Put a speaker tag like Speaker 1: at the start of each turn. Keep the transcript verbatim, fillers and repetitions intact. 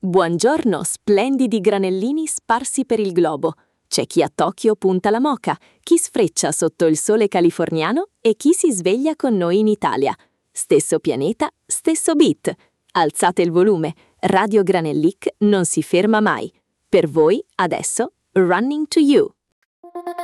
Speaker 1: Buongiorno, splendidi granellini sparsi per il globo. C'è chi a Tokyo punta la moka, chi sfreccia sotto il sole californiano e chi si sveglia con noi in Italia. Stesso pianeta, stesso beat. Alzate il volume, Radio Granellic non si ferma mai. Per voi, adesso, Running to You.